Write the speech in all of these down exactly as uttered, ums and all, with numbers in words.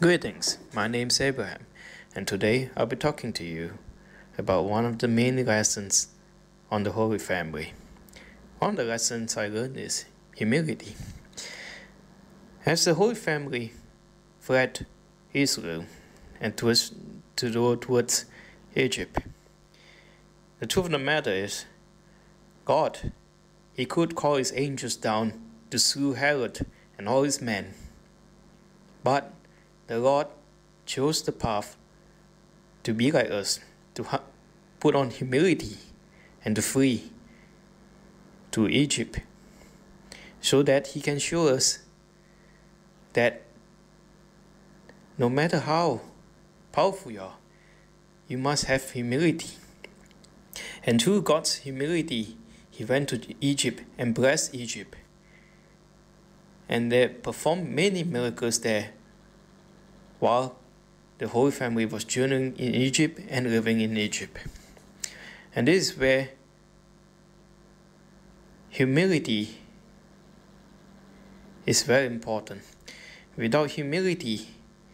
Greetings, my name is Abraham, and today I'll be talking to you about one of the main lessons on the Holy Family. One of the lessons I learned is humility. As the Holy Family fled Israel and towards, to go towards Egypt, the truth of the matter is, God, He could call His angels down to slew Herod and all his men, but the Lord chose the path to be like us, to put on humility and to flee to Egypt, so that He can show us that no matter how powerful you are, you must have humility. And through God's humility, He went to Egypt and blessed Egypt. And they performed many miracles there while the Holy Family was journeying in Egypt and living in Egypt. And this is where humility is very important. Without humility,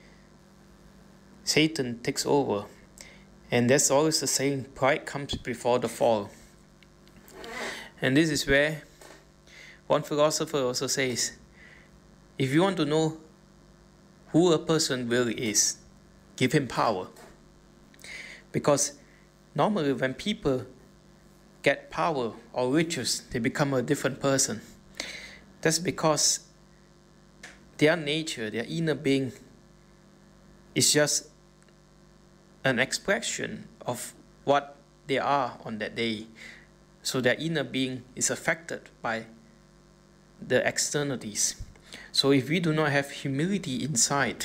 Satan takes over. And that's always the saying, pride comes before the fall. And this is where one philosopher also says, if you want to know who a person really is, give him power. Because normally when people get power or riches, they become a different person. That's because their nature, their inner being, is just an expression of what they are on that day. So their inner being is affected by the externalities. So if we do not have humility inside,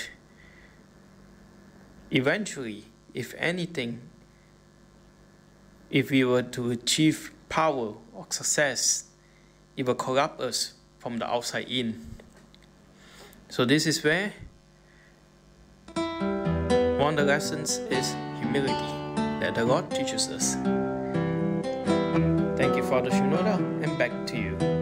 eventually, if anything, if we were to achieve power or success, it will corrupt us from the outside in. So this is where one of the lessons is humility that the Lord teaches us. Thank you, Father Shinoda, and back to you.